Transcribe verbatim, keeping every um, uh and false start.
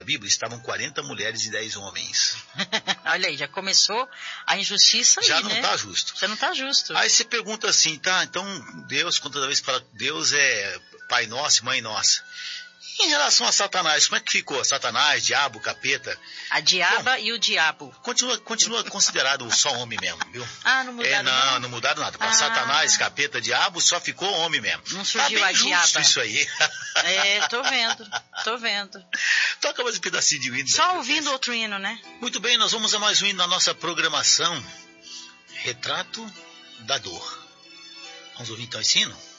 Bíblia estavam quarenta mulheres e dez homens. Olha aí, já começou a injustiça aí, Já não né? está justo. Já não está justo. Aí você pergunta assim, tá, então Deus, quando toda vez que fala Deus é Pai Nosso e Mãe Nossa. Em relação a Satanás, como é que ficou? Satanás, diabo, capeta? A diaba Bom, e o diabo. Continua, continua considerado só homem mesmo, viu? Ah, não mudaram É, não, não? não mudaram nada. Para Ah. Satanás, capeta, diabo, só ficou homem mesmo. Não Tá surgiu bem a justo diaba. isso aí. É, tô vendo, tô vendo. Toca mais um pedacinho de hino. Só ouvindo outro hino, né? Muito bem, nós vamos a mais um hino na nossa programação. Retrato da Dor. Vamos ouvir então esse hino?